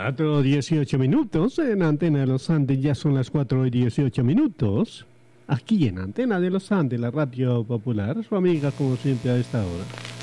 4:18 en Antena de los Andes, ya son las 4:18. Aquí en Antena de los Andes, la radio popular, su amiga como siempre a esta hora.